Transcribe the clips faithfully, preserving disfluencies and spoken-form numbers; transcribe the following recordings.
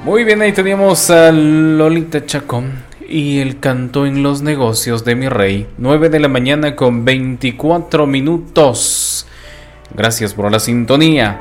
Muy bien, ahí teníamos a Lolita Chacón y el canto en los negocios de mi rey. nueve de la mañana con veinticuatro minutos. Gracias por la sintonía.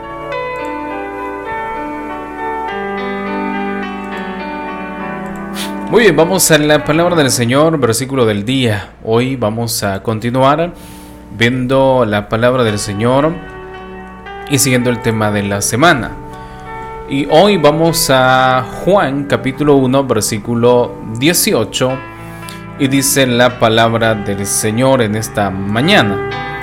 Muy bien, vamos a la palabra del Señor, versículo del día. Hoy vamos a continuar viendo la palabra del Señor y siguiendo el tema de la semana. Y hoy vamos a Juan capítulo uno, versículo dieciocho, y dice la palabra del Señor en esta mañana.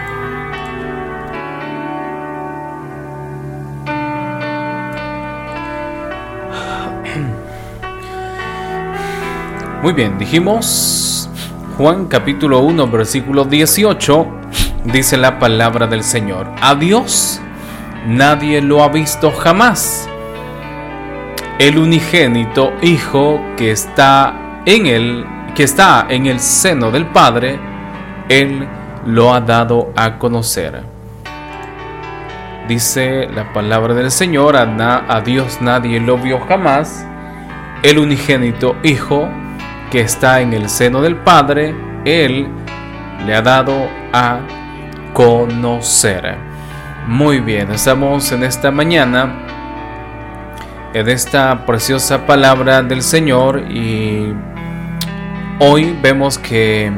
Muy bien, dijimos Juan capítulo uno, versículo dieciocho, dice la palabra del Señor: a Dios nadie lo ha visto jamás. El unigénito Hijo que está en él, que está en el seno del Padre, Él lo ha dado a conocer. Dice la palabra del Señor: a, na, a Dios nadie lo vio jamás. El unigénito Hijo que está en el seno del Padre, Él le ha dado a conocer. Muy bien, estamos en esta mañana en esta preciosa palabra del Señor, y hoy vemos que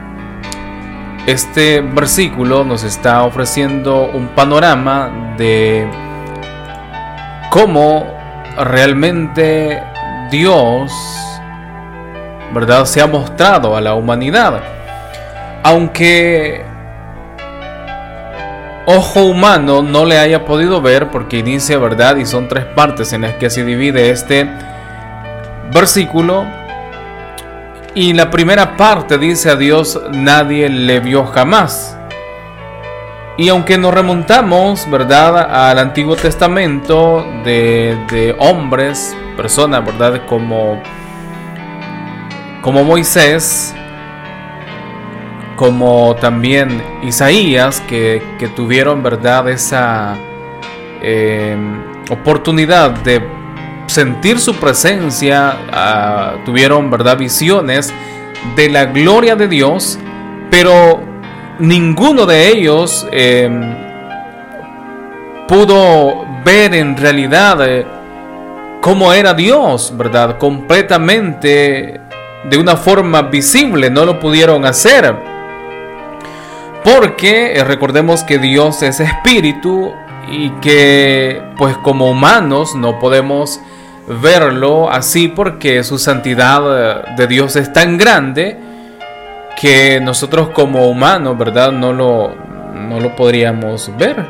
este versículo nos está ofreciendo un panorama de cómo realmente Dios, ¿verdad?, se ha mostrado a la humanidad. Aunque ojo humano no le haya podido ver, porque inicia, ¿verdad?, y son tres partes en las que se divide este versículo. Y la primera parte dice: a Dios nadie le vio jamás. Y aunque nos remontamos, ¿verdad?, al Antiguo Testamento de, de hombres, personas, ¿verdad?, como, como Moisés, como también Isaías, que, que tuvieron, ¿verdad?, esa eh, oportunidad de sentir su presencia, uh, tuvieron, ¿verdad?, visiones de la gloria de Dios, pero ninguno de ellos eh, pudo ver en realidad eh, cómo era Dios, ¿verdad?, completamente, de una forma visible. No lo pudieron hacer, porque eh, recordemos que Dios es espíritu y que pues como humanos no podemos verlo así, porque su santidad de Dios es tan grande que nosotros como humanos, ¿verdad?, no lo, no lo podríamos ver.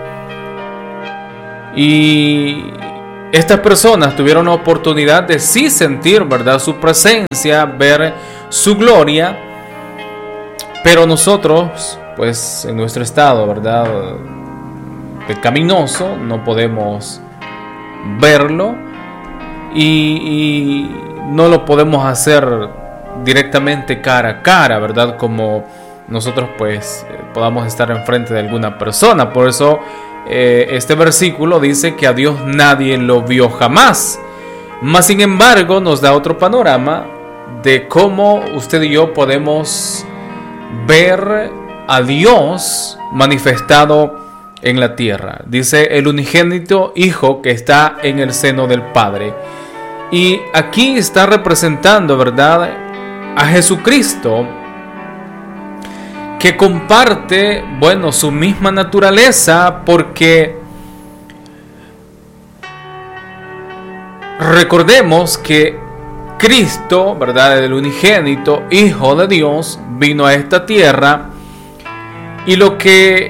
Y estas personas tuvieron la oportunidad de sí sentir, ¿verdad?, su presencia, ver su gloria, pero nosotros, pues en nuestro estado, ¿verdad?, pecaminoso, no podemos verlo, y, y no lo podemos hacer directamente cara a cara, ¿verdad?, como nosotros pues podamos estar enfrente de alguna persona. Por eso eh, este versículo dice que a Dios nadie lo vio jamás. Mas sin embargo nos da otro panorama de cómo usted y yo podemos ver a Dios manifestado en la tierra. Dice: el unigénito Hijo que está en el seno del Padre. Y aquí está representando, ¿verdad?, a Jesucristo, que comparte, bueno, su misma naturaleza, porque recordemos que Cristo, ¿verdad?, el unigénito Hijo de Dios, vino a esta tierra, y lo que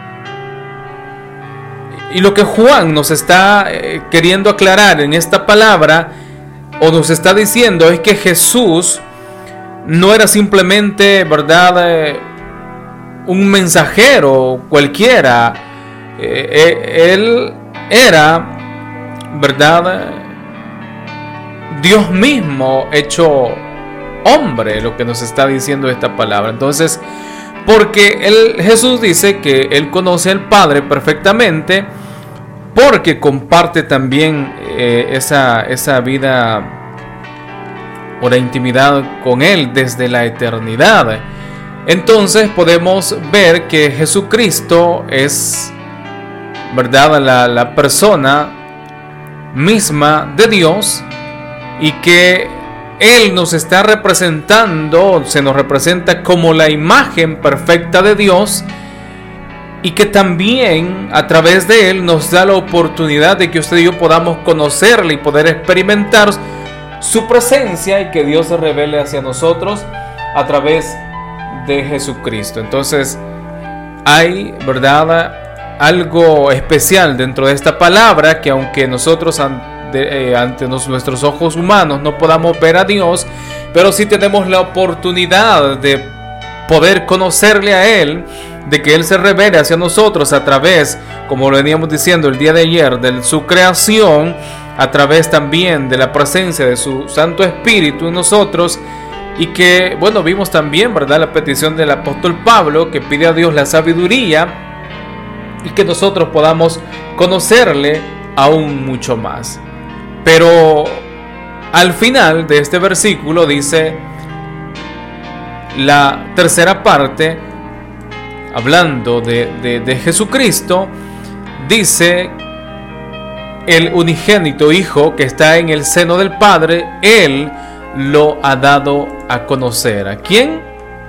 y lo que Juan nos está eh, queriendo aclarar en esta palabra, o nos está diciendo, es que Jesús no era simplemente, ¿verdad?, eh, un mensajero cualquiera. Eh, eh, él era, ¿verdad?, Dios mismo hecho hombre, lo que nos está diciendo esta palabra. Entonces, porque él, Jesús dice que Él conoce al Padre perfectamente, porque comparte también eh, esa, esa vida o la intimidad con Él desde la eternidad. Entonces podemos ver que Jesucristo es, ¿verdad?, la, la persona misma de Dios, y que Él nos está representando, se nos representa como la imagen perfecta de Dios, y que también a través de Él nos da la oportunidad de que usted y yo podamos conocerle y poder experimentar su presencia, y que Dios se revele hacia nosotros a través de Jesucristo. Entonces hay, ¿verdad?, algo especial dentro de esta palabra, que aunque nosotros ante, eh, ante nos, nuestros ojos humanos no podamos ver a Dios, pero sí tenemos la oportunidad de poder conocerle a Él, de que Él se revele hacia nosotros a través, como lo veníamos diciendo el día de ayer, de su creación, a través también de la presencia de su Santo Espíritu en nosotros. Y que, bueno, vimos también, ¿verdad?, la petición del apóstol Pablo, que pide a Dios la sabiduría, y que nosotros podamos conocerle aún mucho más. Pero al final de este versículo dice la tercera parte, hablando de, de, de Jesucristo, dice: el unigénito Hijo que está en el seno del Padre, Él lo ha dado a conocer. ¿A quién?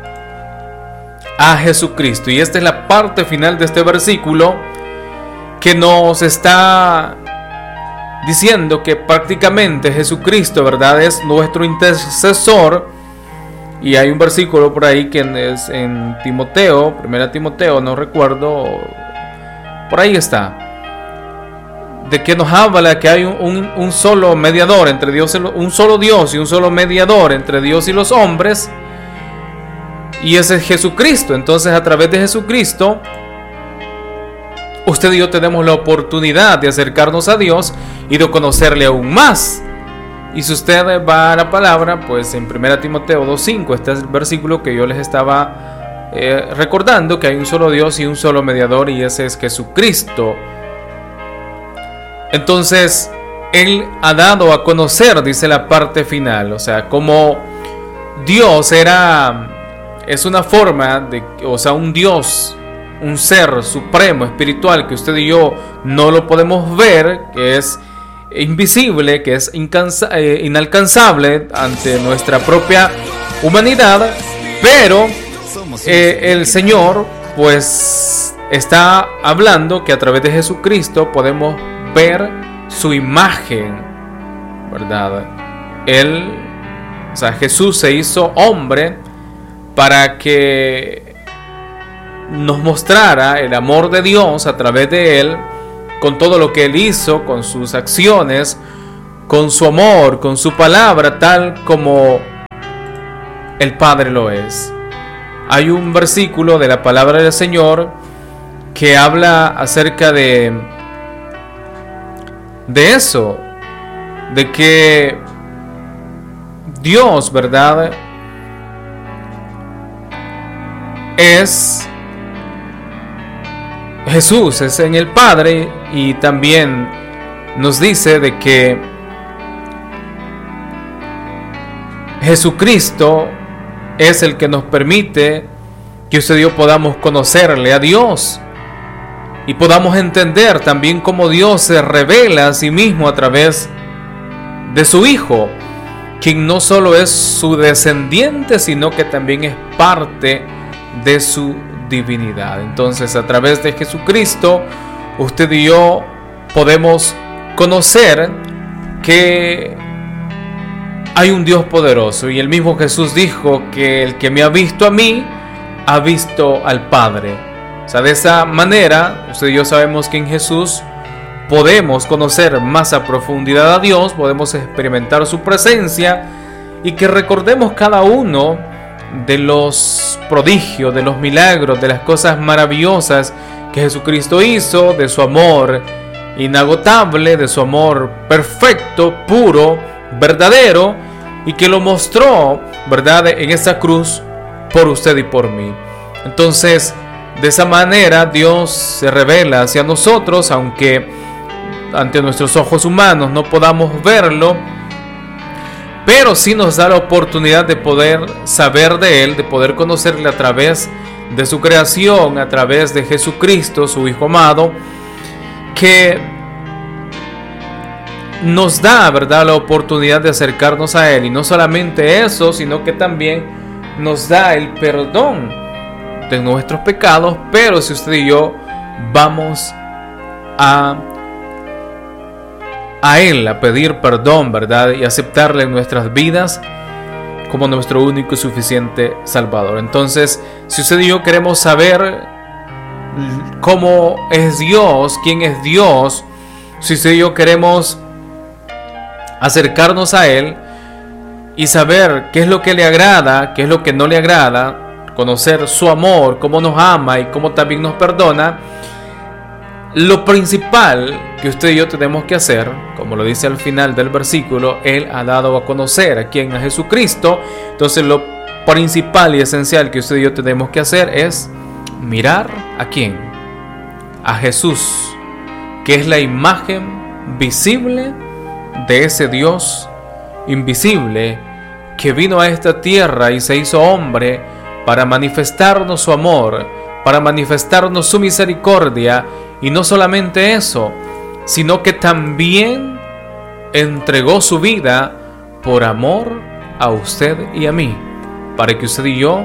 A Jesucristo. Y esta es la parte final de este versículo, que nos está diciendo que prácticamente Jesucristo, ¿verdad?, es nuestro intercesor. Y hay un versículo por ahí que es en Timoteo, primera Timoteo, no recuerdo, por ahí está, de que nos habla que hay un, un, un solo mediador entre Dios, un solo Dios y un solo mediador entre Dios y los hombres, y ese es Jesucristo. Entonces, a través de Jesucristo, usted y yo tenemos la oportunidad de acercarnos a Dios y de conocerle aún más. Y si usted va a la palabra, pues en primera Timoteo dos cinco, este es el versículo que yo les estaba eh, recordando, que hay un solo Dios y un solo mediador, y ese es Jesucristo. Entonces, Él ha dado a conocer, dice la parte final, o sea, como Dios era, es una forma de, o sea, un Dios, un ser supremo, espiritual, que usted y yo no lo podemos ver, que es invisible, que es incansa, eh, inalcanzable ante nuestra propia humanidad, pero eh, el Señor pues está hablando que a través de Jesucristo podemos ver su imagen, ¿verdad? Él, o sea, Jesús se hizo hombre para que nos mostrara el amor de Dios a través de Él, con todo lo que Él hizo, con sus acciones, con su amor, con su palabra, tal como el Padre lo es. Hay un versículo de la palabra del Señor que habla acerca de, de eso, de que Dios, ¿verdad?, es Jesús, es en el Padre, y también nos dice de que Jesucristo es el que nos permite que usted y yo podamos conocerle a Dios y podamos entender también cómo Dios se revela a sí mismo a través de su Hijo, quien no solo es su descendiente, sino que también es parte de su divinidad. Entonces, a través de Jesucristo, usted y yo podemos conocer que hay un Dios poderoso, y el mismo Jesús dijo que el que me ha visto a mí ha visto al Padre. O sea, de esa manera usted y yo sabemos que en Jesús podemos conocer más a profundidad a Dios, podemos experimentar su presencia, y que recordemos cada uno de los prodigios, de los milagros, de las cosas maravillosas que Jesucristo hizo, de su amor inagotable, de su amor perfecto, puro, verdadero, y que lo mostró, ¿verdad?, en esa cruz por usted y por mí. Entonces, de esa manera Dios se revela hacia nosotros, aunque ante nuestros ojos humanos no podamos verlo, pero sí nos da la oportunidad de poder saber de Él, de poder conocerle a través de su creación, a través de Jesucristo, su Hijo amado, que nos da, ¿verdad?, la oportunidad de acercarnos a Él. Y no solamente eso, sino que también nos da el perdón de nuestros pecados. Pero si usted y yo vamos a, a Él a pedir perdón, ¿verdad?, y aceptarle en nuestras vidas como nuestro único y suficiente Salvador. Entonces, si usted y yo queremos saber cómo es Dios, quién es Dios, si usted y yo queremos acercarnos a Él y saber qué es lo que le agrada, qué es lo que no le agrada, conocer su amor, cómo nos ama y cómo también nos perdona, lo principal que usted y yo tenemos que hacer, como lo dice al final del versículo, Él ha dado a conocer a quien, a Jesucristo. Entonces lo principal y esencial que usted y yo tenemos que hacer es mirar a quién, a Jesús, que es la imagen visible de ese Dios invisible que vino a esta tierra y se hizo hombre para manifestarnos su amor, para manifestarnos su misericordia. Y no solamente eso, sino que también entregó su vida por amor a usted y a mí, para que usted y yo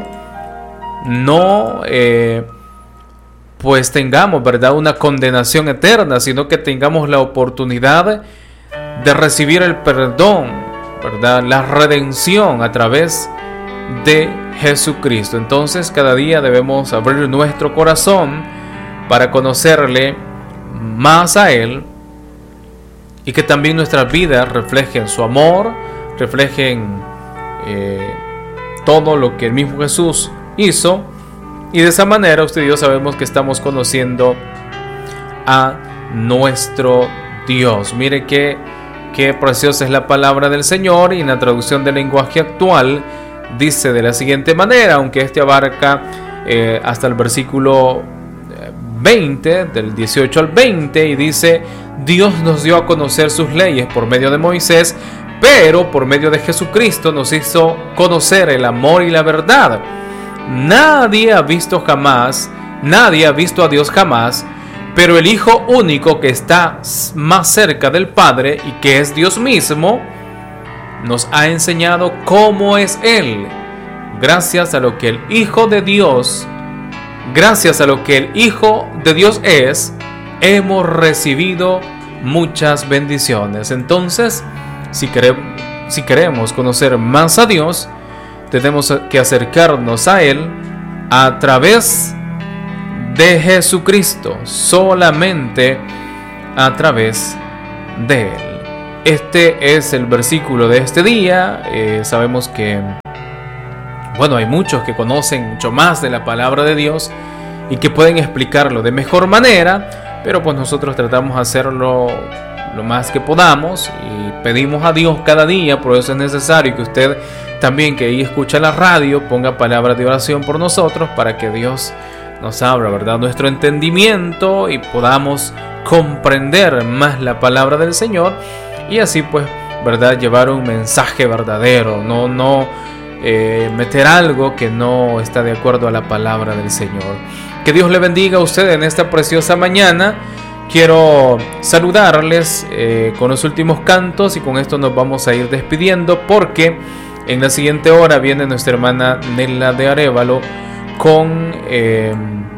no eh, pues tengamos, ¿verdad?, una condenación eterna, sino que tengamos la oportunidad de recibir el perdón, ¿verdad?, la redención a través de Jesucristo. Entonces cada día debemos abrir nuestro corazón para conocerle más a Él, y que también nuestras vidas reflejen su amor, reflejen eh, todo lo que el mismo Jesús hizo. Y de esa manera usted y yo sabemos que estamos conociendo a nuestro Dios. Mire que Qué preciosa es la palabra del Señor, y en la traducción del lenguaje actual dice de la siguiente manera, aunque este abarca eh, hasta el versículo veinte, del dieciocho al veinte, y dice: Dios nos dio a conocer sus leyes por medio de Moisés, pero por medio de Jesucristo nos hizo conocer el amor y la verdad. Nadie ha visto jamás, nadie ha visto a Dios jamás, pero el Hijo único, que está más cerca del Padre y que es Dios mismo, nos ha enseñado cómo es Él. Gracias a lo que el Hijo de Dios, gracias a lo que el Hijo de Dios es, hemos recibido muchas bendiciones. Entonces, si queremos, si queremos conocer más a Dios, tenemos que acercarnos a Él a través de Jesucristo, solamente a través de Él. Este es el versículo de este día. Eh, sabemos que, bueno, hay muchos que conocen mucho más de la palabra de Dios y que pueden explicarlo de mejor manera, pero pues nosotros tratamos de hacerlo lo más que podamos y pedimos a Dios cada día. Por eso es necesario que usted también, que ahí escucha la radio, ponga palabras de oración por nosotros, para que Dios nos abra, ¿verdad?, nuestro entendimiento y podamos comprender más la palabra del Señor, y así pues, ¿verdad?, llevar un mensaje verdadero, no, no eh, meter algo que no está de acuerdo a la palabra del Señor. Que Dios le bendiga a usted en esta preciosa mañana. Quiero saludarles eh, con los últimos cantos, y con esto nos vamos a ir despidiendo, porque en la siguiente hora viene nuestra hermana Nela de Arévalo con, eh,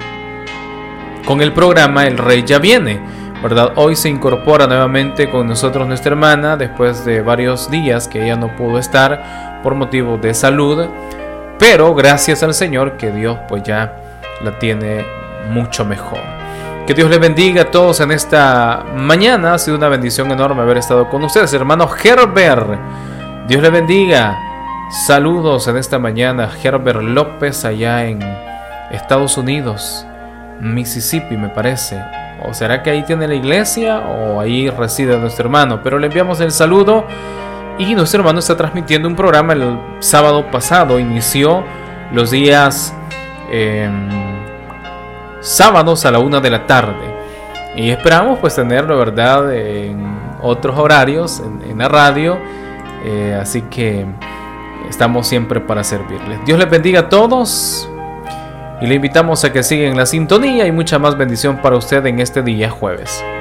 con el programa El Rey Ya Viene, ¿verdad? Hoy se incorpora nuevamente con nosotros nuestra hermana, después de varios días que ella no pudo estar por motivos de salud, pero gracias al Señor que Dios pues ya la tiene mucho mejor. Que Dios les bendiga a todos en esta mañana. Ha sido una bendición enorme haber estado con ustedes, hermano Herbert. Dios les bendiga. Saludos en esta mañana, Herbert López, allá en Estados Unidos, Mississippi, me parece. ¿O será que ahí tiene la iglesia o ahí reside nuestro hermano? Pero le enviamos el saludo, y nuestro hermano está transmitiendo un programa el sábado pasado. Inició los días eh, sábados a la una de la tarde. Y esperamos pues tenerlo, ¿verdad?, en otros horarios en, en la radio. Eh, así que estamos siempre para servirles. Dios les bendiga a todos y le invitamos a que sigan la sintonía y mucha más bendición para usted en este día jueves.